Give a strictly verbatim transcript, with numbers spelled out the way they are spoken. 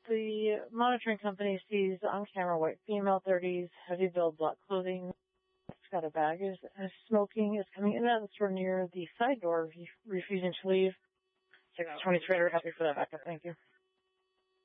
the monitoring company sees on camera white female, thirties, heavy build, black clothing. It's got a bag. Is, is smoking. Is coming in and out of the store near the side door, refusing to leave. six twenty-three, happy for that backup. Thank you.